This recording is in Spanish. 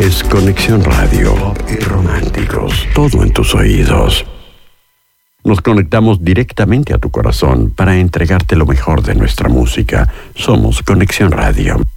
Es Conexión Radio. Pop y románticos. Todo en tus oídos. Nos conectamos directamente a tu corazón para entregarte lo mejor de nuestra música. Somos Conexión Radio.